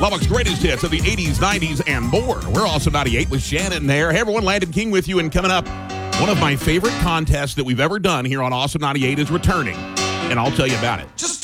Lubbock's greatest hits of the 80s, 90s, and more. We're also 98 with Shannon there. Hey, everyone, Landon King with you. And coming up, one of my favorite contests that we've ever done here on Awesome 98 is returning. And I'll tell you about it.